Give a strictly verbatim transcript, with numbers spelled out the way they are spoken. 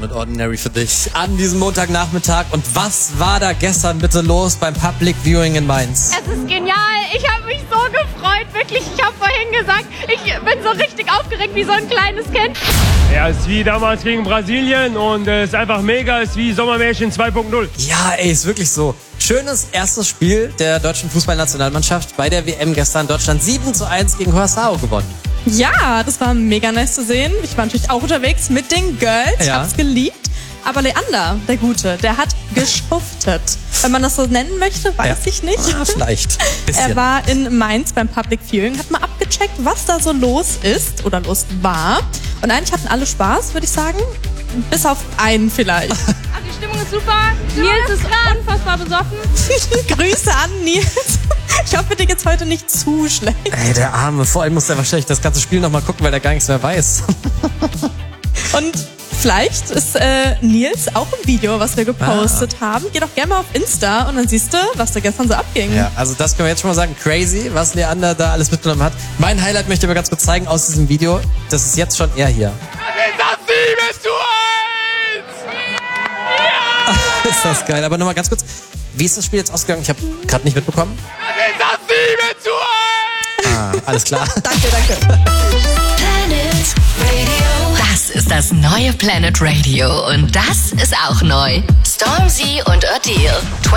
One und Ordinary für dich an diesem Montagnachmittag. Und was war da gestern bitte los beim Public Viewing in Mainz? Es ist genial. Ich habe mich so gefreut, wirklich. Ich habe vorhin gesagt, ich bin so richtig aufgeregt wie so ein kleines Kind. Ja, es ist wie damals gegen Brasilien und es ist einfach mega, es ist wie Sommermärchen zwei Punkt null. Ja, ey, ist wirklich so. Schönes erstes Spiel der deutschen Fußballnationalmannschaft bei der W M gestern. Deutschland sieben zu eins gegen Curaçao gewonnen. Ja, das war mega nice zu sehen. Ich war natürlich auch unterwegs mit den Girls. Ich Ja. hab's geliebt. Aber Leander, der Gute, der hat geschuftet. Wenn man das so nennen möchte, weiß Ja. ich nicht. Ah, vielleicht. Bisschen. Er war in Mainz beim Public Viewing, hat mal abgecheckt, was da so los ist oder los war. Und eigentlich hatten alle Spaß, würde ich sagen. Bis auf einen vielleicht. Also die Stimmung ist super. Nils ist unfassbar besoffen. Grüße an Nils. Ich hoffe, dir geht's heute nicht zu schlecht. Ey, der Arme. Vor allem muss er wahrscheinlich das ganze Spiel nochmal gucken, weil er gar nichts mehr weiß. Und vielleicht ist äh, Nils auch im Video, was wir gepostet Ah. haben. Geh doch gerne mal auf Insta und dann siehst du, was da gestern so abging. Ja, also das können wir jetzt schon mal sagen. Crazy, was Leander da alles mitgenommen hat. Mein Highlight möchte ich aber ganz kurz zeigen aus diesem Video. Das ist jetzt schon er hier. Ist das geil. Aber nochmal ganz kurz. Wie ist das Spiel jetzt ausgegangen? Ich habe gerade nicht mitbekommen. Ah, alles klar. Danke, danke. Planet Radio. Das ist das neue Planet Radio. Und das ist auch neu. Stormzy und Adele.